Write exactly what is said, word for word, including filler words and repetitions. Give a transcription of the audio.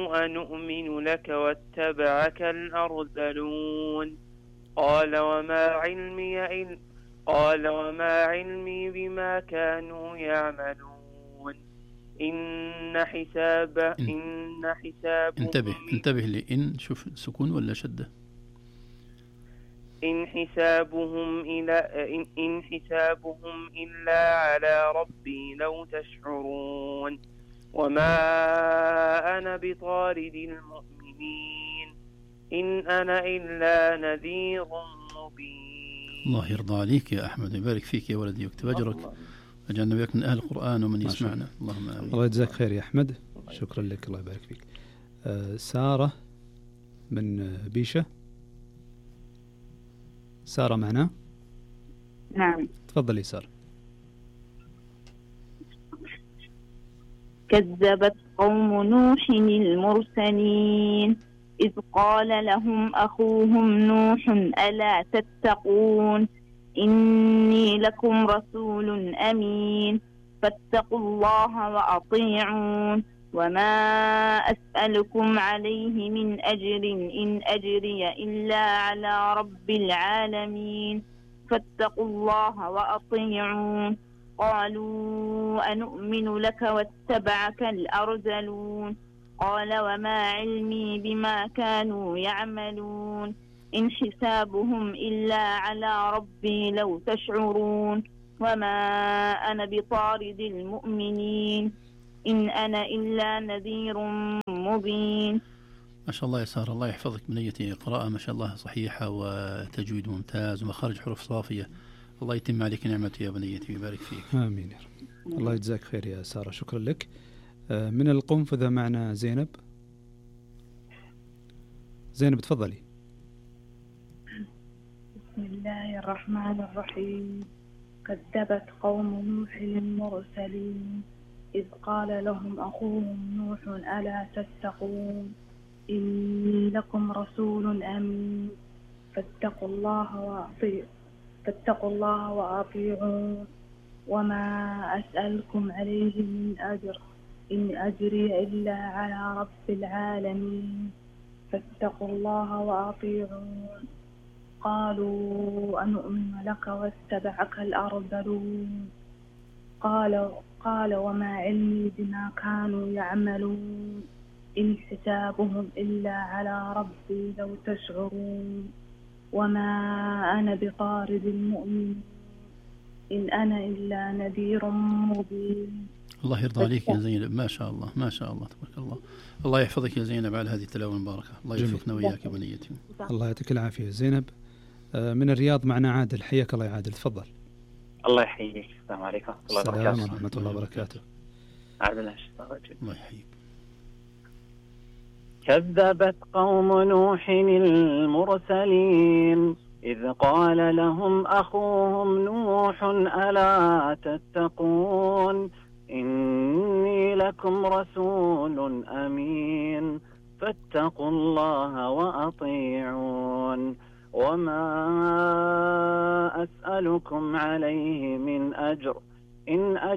قالوا أنؤمن لك واتبعك الأرذلون قال وما علمي إن قال وما علمي بما كانوا يعملون إن حساب إن إن حسابهم انتبه انتبه لي إن شوف سكون ولا شدة. إن حسابهم إلى إن, إن حسابهم إلا على ربي لو تشعرون وما أنا بطارد المؤمنين إن أنا إلا نذير مبين. الله يرضى عليك يا أحمد، يبارك فيك يا ولدي ويكتب أجرك، وجعلنا وياك من أهل القرآن ومن يسمعنا. اللهم آمين. الله يجزاك خير يا أحمد، شكرا لك، الله يبارك فيك. آه سارة من بيشة. سارة معنا؟ نعم تفضلي سارة. كذبت قوم نوح المرسلين إذ قال لهم أخوهم نوح ألا تتقون إني لكم رسول أمين فاتقوا الله وأطيعون وما أسألكم عليه من أجر إن أجري إلا على رب العالمين فاتقوا الله وأطيعون قالوا أنؤمن لك واتبعك الأرذلون قال وما علمي بما كانوا يعملون إن حسابهم إلا على ربي لو تشعرون وما أنا بطارد المؤمنين إن أنا إلا نذير مبين. ما شاء الله يا سارة، الله يحفظك بنيتي، قراءة ما شاء الله صحيحة وتجويد ممتاز ومخارج حروف صافية. الله يتم عليك نعمته يا بنيتي ويبارك فيك. آمين يا رب. الله يجزاك خير يا سارة، شكرا لك. من القنفذة معنا زينب. زينب تفضلي. بسم الله الرحمن الرحيم. كذبت قوم نوح المرسلين إذ قال لهم أخوهم نوح ألا تتقون إني لكم رسول أمين فاتقوا الله وأطيعون فاتقوا الله وأطيعون وما أسألكم عليه من أجر إن أجري إلا على رب العالمين فاتقوا الله وأطيعون قالوا أنؤمن لك واتبعك الأرذلون قال قال وما علمي بما كانوا يعملون إن حسابهم إلا على ربي لو تشعرون وما أنا بطارد المؤمنين إن أنا إلا نذير مبين. الله يرضى عليك يا زينب، ما شاء الله ما شاء الله تبارك الله. الله يحفظك يا زينب على هذه التلاوة المباركة. الله يوفقنا وياك يا بنيتي. الله يعطيك العافية زينب. من الرياض معنا عادل، حياك الله يا عادل، تفضل. الله يحييك. السلام عليكم ورحمة الله وبركاته. ورحمة الله وبركاته. عادل الله يحييك. كذبت قوم نوح المرسلين إذ قال لهم أخوهم نوح ألا تتقون إني لكم رسول أمين فاتقوا الله وأطيعون وما أسألكم عليه من أجر إن أجر